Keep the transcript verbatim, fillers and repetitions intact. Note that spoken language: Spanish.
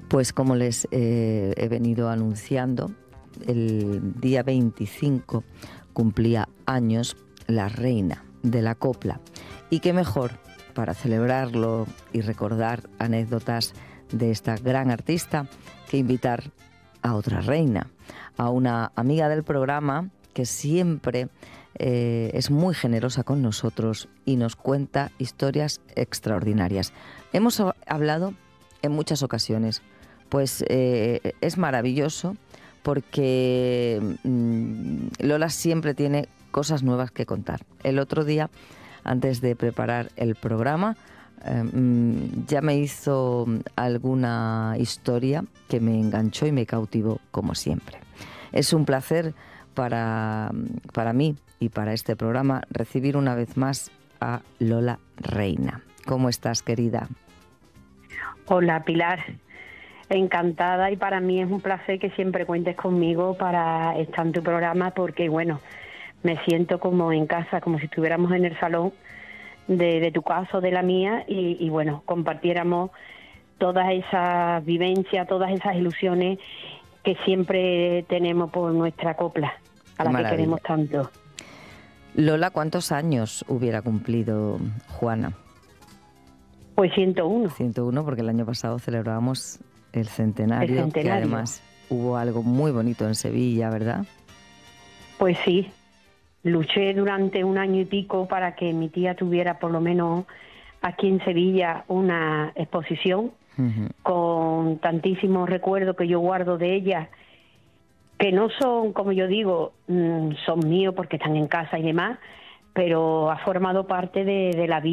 Pues como les eh, he venido anunciando, el día veinticinco cumplía años la reina de la copla. Y qué mejor para celebrarlo y recordar anécdotas de esta gran artista que invitar a otra reina, a una amiga del programa que siempre eh, es muy generosa con nosotros y nos cuenta historias extraordinarias. Hemos hablado en muchas ocasiones, pues eh, es maravilloso porque mmm, Lola siempre tiene cosas nuevas que contar. El otro día, antes de preparar el programa, eh, ya me hizo alguna historia que me enganchó y me cautivó como siempre. Es un placer para, para mí y para este programa recibir una vez más a Lola Reina. ¿Cómo estás, querida? Hola, Pilar. Encantada, y para mí es un placer que siempre cuentes conmigo para estar en tu programa, porque bueno, me siento como en casa, como si estuviéramos en el salón de, de tu casa o de la mía y, y bueno, compartiéramos todas esas vivencias, todas esas ilusiones que siempre tenemos por nuestra copla, a la que queremos tanto. Lola, ¿cuántos años hubiera cumplido Juana? Pues ciento uno. ciento uno, porque el año pasado celebrábamos el centenario, el centenario, que además hubo algo muy bonito en Sevilla, ¿verdad? Pues sí, luché durante un año y pico para que mi tía tuviera por lo menos aquí en Sevilla una exposición uh-huh. con tantísimos recuerdos que yo guardo de ella, que no son, como yo digo, son míos porque están en casa y demás, pero ha formado parte de, de la vida